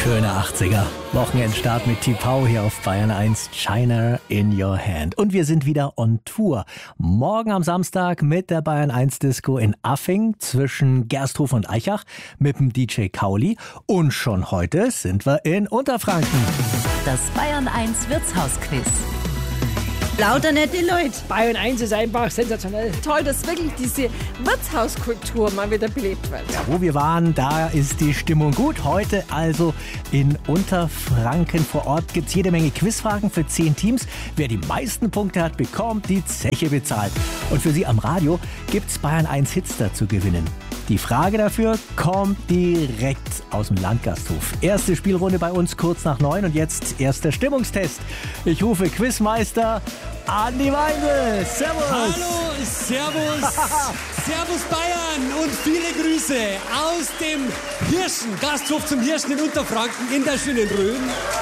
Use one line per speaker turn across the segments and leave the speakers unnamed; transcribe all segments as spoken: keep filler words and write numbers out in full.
Schöne achtziger. Wochenendstart mit T-Pau hier auf Bayern eins. China in your hand. Und wir sind wieder on Tour. Morgen am Samstag mit der Bayern eins Disco in Affing zwischen Gersthof und Aichach mit dem D J Kauli. Und schon heute sind wir in Unterfranken.
Das Bayern eins Wirtshausquiz.
Lauter nette Leute.
Bayern eins ist einfach sensationell.
Toll, dass wirklich diese Wirtshauskultur mal wieder belebt wird.
Ja, wo wir waren, da ist die Stimmung gut. Heute also in Unterfranken vor Ort gibt es jede Menge Quizfragen für zehn Teams. Wer die meisten Punkte hat, bekommt die Zeche bezahlt. Und für Sie am Radio gibt es Bayern eins Hits da zu gewinnen. Die Frage dafür kommt direkt aus dem Landgasthof. Erste Spielrunde bei uns kurz nach neun und jetzt erster Stimmungstest. Ich rufe Quizmeister Andi Weindl. Servus.
Hallo, servus. Servus Bayern und viele Grüße aus dem Hirschen, Gasthof zum Hirschen in Unterfranken in der schönen Rhön.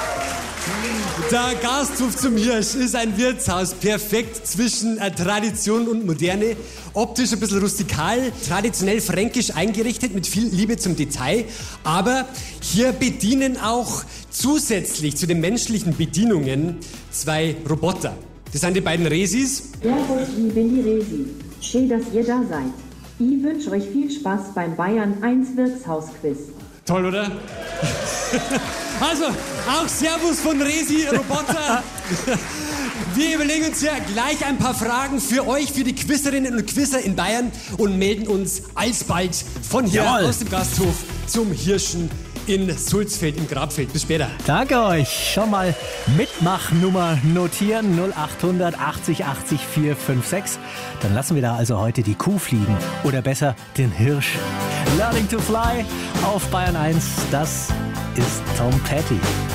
Der Gasthof zum Hirsch ist ein Wirtshaus, perfekt zwischen äh, Tradition und Moderne. Optisch ein bisschen rustikal, traditionell fränkisch eingerichtet mit viel Liebe zum Detail. Aber hier bedienen auch zusätzlich zu den menschlichen Bedienungen zwei Roboter. Das sind die beiden Resis.
Servus, ich bin die Resi. Schön, dass ihr da seid. Ich wünsche euch viel Spaß beim Bayern eins Wirtshausquiz.
Toll, oder? Also, auch Servus von Resi Roboter. Wir überlegen uns ja gleich ein paar Fragen für euch, für die Quizzerinnen und Quizzer in Bayern und melden uns alsbald von hier
Jawohl.
aus dem Gasthof zum Hirschen in Sulzfeld im Grabfeld. Bis später.
Danke euch. Schon mal Mitmachnummer notieren. null achthundert achtzig achtzig vier fünf sechs. Dann lassen wir da also heute die Kuh fliegen. Oder besser den Hirsch. Learning to Fly auf Bayern eins. Das ist Tom Petty.